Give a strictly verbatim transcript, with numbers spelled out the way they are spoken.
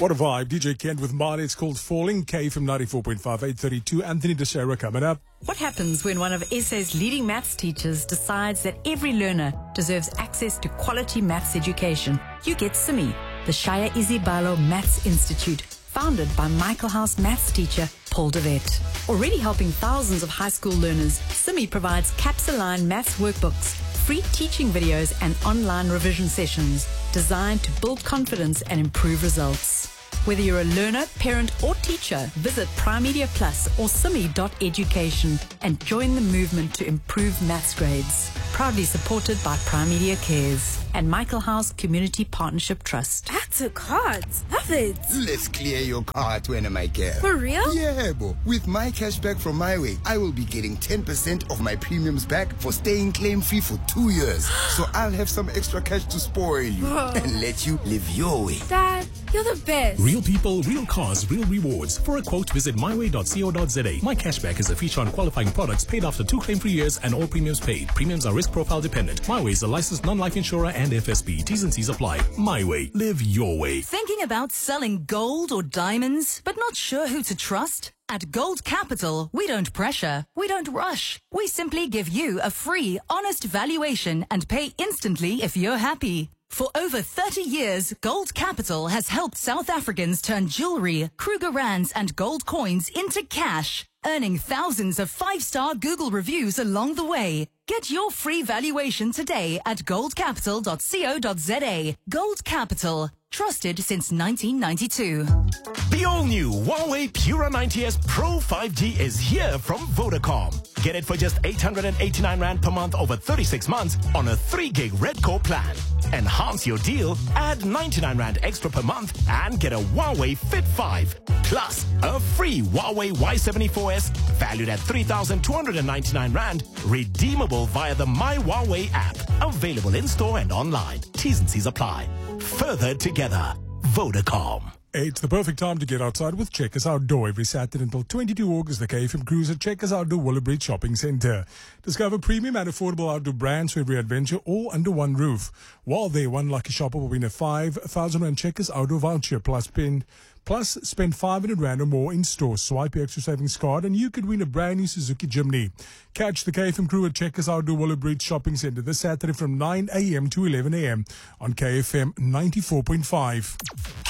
What a vibe. D J Kent with Marley. It's called Falling. K from ninety-four point five, eight thirty-two. Anthony DeSera coming up. What happens when one of S A's leading maths teachers decides that every learner deserves access to quality maths education? You get S I M I, the Shaya Izibalo Maths Institute, founded by Michael House maths teacher Paul DeVette. Already helping thousands of high school learners, S I M I provides CAPS-aligned maths workbooks, free teaching videos and online revision sessions designed to build confidence and improve results. Whether you're a learner, parent or teacher, visit Primedia Plus or S I M I dot education and join the movement to improve maths grades. Proudly supported by Primedia Cares and Michael House Community Partnership Trust. Add to cards. Love it. Let's clear your cart when am I care. For real? Yeah, bo. With my cashback from My Way, I will be getting ten percent of my premiums back for staying claim-free for two years. So I'll have some extra cash to spoil you and let you live your way. Dad, you're the best. Real people, real cars, real rewards. For a quote, visit my way dot co dot za. My Cashback is a feature on qualifying products paid after two claim-free years and all premiums paid. Premiums are risk profile dependent. My Way is a licensed non-life insurer and F S B. T's and C's apply. My Way. Live your way. Thinking about selling gold or diamonds, but not sure who to trust? At Gold Capital, we don't pressure, we don't rush. We simply give you a free, honest valuation and pay instantly if you're happy. For over thirty years, Gold Capital has helped South Africans turn jewelry, Kruger Rands and gold coins into cash, earning thousands of five-star Google reviews along the way. Get your free valuation today at gold capital dot co dot za. Gold Capital, trusted since nineteen ninety-two. The all-new Huawei Pura ninety S Pro five G is here from Vodacom. Get it for just eight hundred eighty-nine rand per month over thirty-six months on a three gig Red Core plan. Enhance your deal, add ninety-nine rand extra per month and get a Huawei Fit five. Plus, a free Huawei Y seventy-four S valued at three thousand two hundred ninety-nine rand, redeemable via the My Huawei app. Available in-store and online. T's and C's apply. Further together. Vodacom. It's the perfect time to get outside with Checkers Outdoor every Saturday until twenty-second of August. The K F M cruise at Checkers Outdoor Willowbridge Shopping Centre. Discover premium and affordable outdoor brands for every adventure, all under one roof. While there, one lucky shopper will win a five thousand rand Checkers Outdoor voucher plus spend plus spend five hundred rand or more in store. Swipe your extra savings card and you could win a brand new Suzuki Jimny. Catch the K F M crew at Checkers Outdoor Willowbridge Shopping Centre this Saturday from nine a m to eleven a m on K F M ninety-four point five.